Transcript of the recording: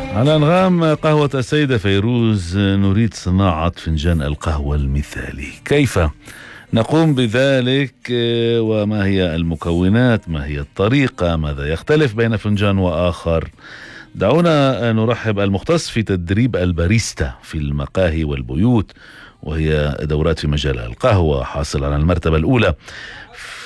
على أنغام قهوة السيدة فيروز نريد صناعة فنجان القهوة المثالي. كيف نقوم بذلك وما هي المكونات؟ ما هي الطريقة؟ ماذا يختلف بين فنجان وآخر؟ دعونا نرحب المختص في تدريب الباريستا في المقاهي والبيوت، وهي دورات في مجال القهوة، حاصل على المرتبة الأولى